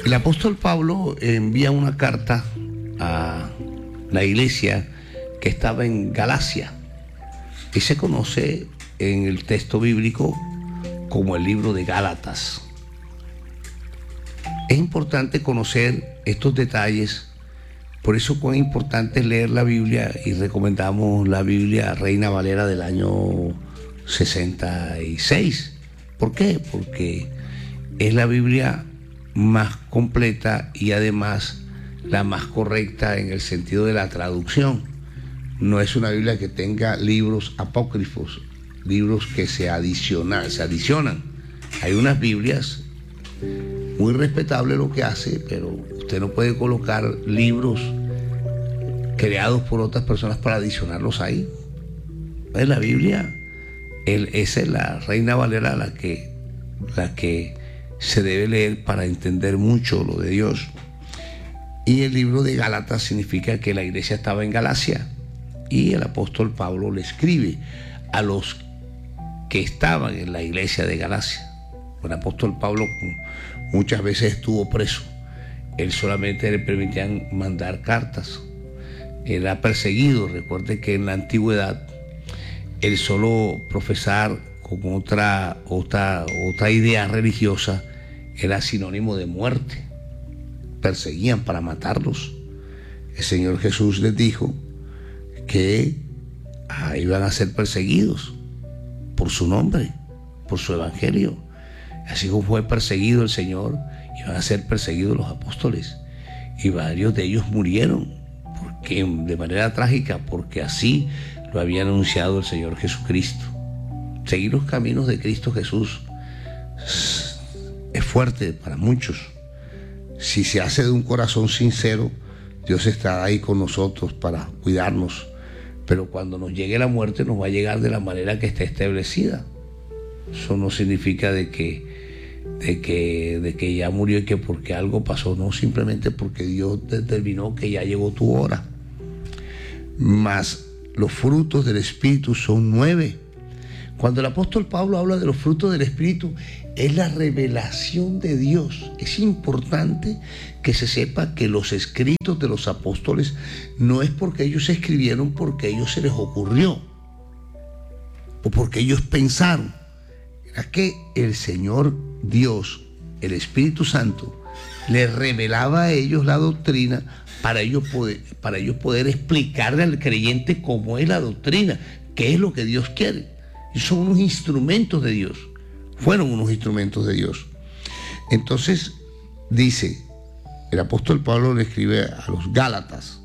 El apóstol Pablo envía una carta a la iglesia que estaba en Galacia y se conoce en el texto bíblico como el libro de Gálatas. Es importante conocer estos detalles, por eso cuán importante es leer la Biblia, y recomendamos la Biblia Reina Valera del año 66. ¿Por qué? Porque es la Biblia más completa y además la más correcta en el sentido de la traducción. No es una Biblia que tenga libros apócrifos, libros que se adicionan. Hay unas Biblias muy respetables lo que hace, pero usted no puede colocar libros creados por otras personas para adicionarlos ahí. En la Biblia, esa es la Reina Valera la que se debe leer para entender mucho lo de Dios. Y el libro de Gálatas significa que la iglesia estaba en Galacia y el apóstol Pablo le escribe a los que estaban en la iglesia de Galacia. El apóstol Pablo muchas veces estuvo preso. Él solamente le permitían mandar cartas. Era perseguido. Recuerde que en la antigüedad el solo profesar con otra idea religiosa era sinónimo de muerte. Perseguían para matarlos. El Señor Jesús les dijo que iban a ser perseguidos por su nombre, por su evangelio. Así como fue perseguido el Señor, iban a ser perseguidos los apóstoles, y varios de ellos murieron de manera trágica, porque así lo había anunciado el Señor Jesucristo. Seguir los caminos de Cristo Jesús es fuerte para muchos. Si se hace de un corazón sincero, Dios está ahí con nosotros para cuidarnos, pero cuando nos llegue la muerte nos va a llegar de la manera que está establecida. Eso no significa de que ya murió y que porque algo pasó, no, simplemente porque Dios determinó que ya llegó tu hora. Mas los frutos del Espíritu son 9. Cuando el apóstol Pablo habla de los frutos del Espíritu, es la revelación de Dios. Es importante que se sepa que los escritos de los apóstoles no es porque ellos escribieron porque a ellos se les ocurrió o porque ellos pensaron. Era que el Señor Dios, el Espíritu Santo, les revelaba a ellos la doctrina para ellos poder explicarle al creyente cómo es la doctrina, qué es lo que Dios quiere. Y son unos instrumentos de Dios. Fueron unos instrumentos de Dios. Entonces, dice, el apóstol Pablo le escribe a los Gálatas.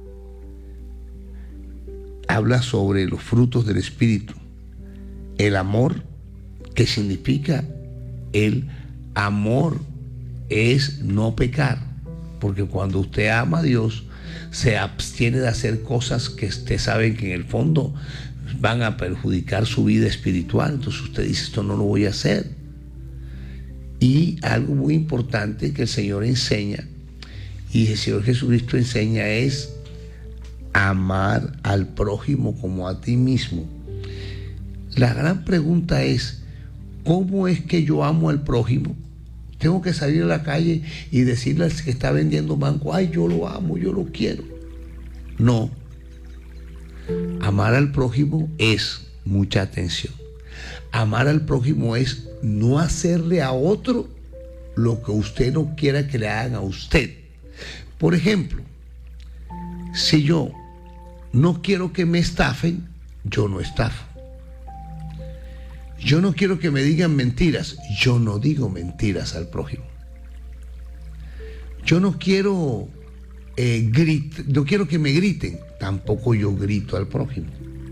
Habla sobre los frutos del Espíritu. El amor, que significa el amor es no pecar. Porque cuando usted ama a Dios, se abstiene de hacer cosas que usted sabe que en el fondo van a perjudicar su vida espiritual. Entonces usted dice, esto no lo voy a hacer. Y algo muy importante que el Señor enseña, y el Señor Jesucristo enseña, es amar al prójimo como a ti mismo. La gran pregunta es, ¿cómo es que yo amo al prójimo? Tengo que salir a la calle y decirle al que está vendiendo mango, ay, yo lo amo, yo lo quiero. No. Amar al prójimo es mucha atención. Amar al prójimo es no hacerle a otro lo que usted no quiera que le hagan a usted. Por ejemplo, si yo no quiero que me estafen, yo no estafo. Yo no quiero que me digan mentiras, yo no digo mentiras al prójimo. Yo no quiero no quiero que me griten, tampoco yo grito al prójimo.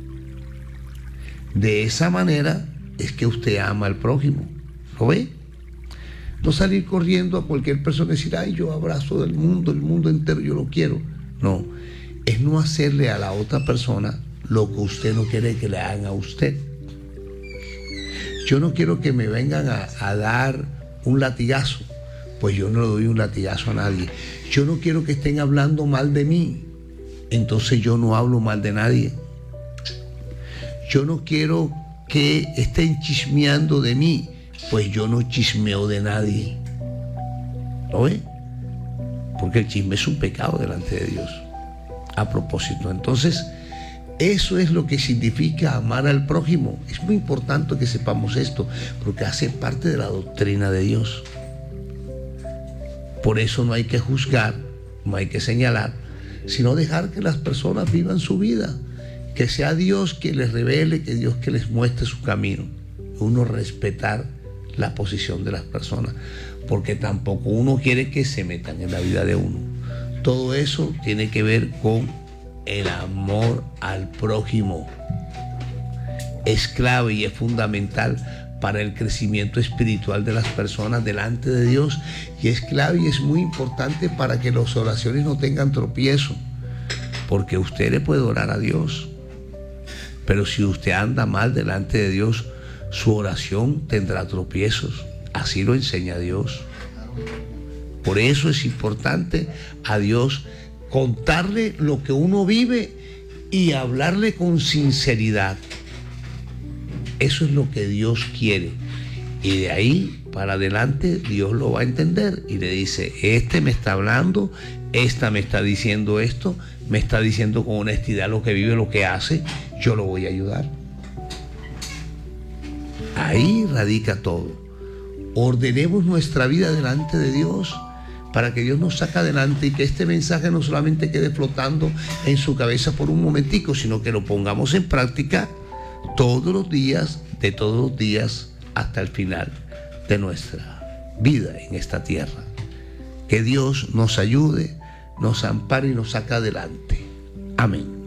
De esa manera es que usted ama al prójimo. ¿Lo ve? No salir corriendo a cualquier persona y decir, ay, yo abrazo el mundo entero, yo lo quiero. No, es no hacerle a la otra persona lo que usted no quiere que le hagan a usted. Yo no quiero que me vengan a dar un latigazo, pues yo no le doy un latigazo a nadie. Yo no quiero que estén hablando mal de mí, entonces yo no hablo mal de nadie. Yo no quiero que estén chismeando de mí, pues yo no chismeo de nadie. ¿Lo ve? porque el chisme es un pecado delante de Dios. A propósito, entonces, eso es lo que significa amar al prójimo. Es muy importante que sepamos esto, porque hace parte de la doctrina de Dios. Por eso no hay que juzgar, no hay que señalar, sino dejar que las personas vivan su vida, que sea Dios quien les revele, que Dios que les muestre su camino. Uno respetar la posición de las personas, porque tampoco uno quiere que se metan en la vida de uno. Todo eso tiene que ver con el amor al prójimo. Es clave y es fundamental para el crecimiento espiritual de las personas delante de Dios, y es clave y es muy importante para que las oraciones no tengan tropiezo, porque usted le puede orar a Dios, pero si usted anda mal delante de Dios, su oración tendrá tropiezos. Así lo enseña Dios. Por eso es importante a Dios contarle lo que uno vive y hablarle con sinceridad. Eso es lo que Dios quiere. Y de ahí para adelante Dios lo va a entender y le dice: este me está hablando, esta me está diciendo esto, me está diciendo con honestidad lo que vive, lo que hace, yo lo voy a ayudar. Ahí radica todo. Ordenemos nuestra vida delante de Dios para que Dios nos saque adelante y que este mensaje no solamente quede flotando en su cabeza por un momentico, sino que lo pongamos en práctica todos los días, de todos los días, hasta el final de nuestra vida en esta tierra. Que Dios nos ayude, nos ampare y nos saque adelante. Amén.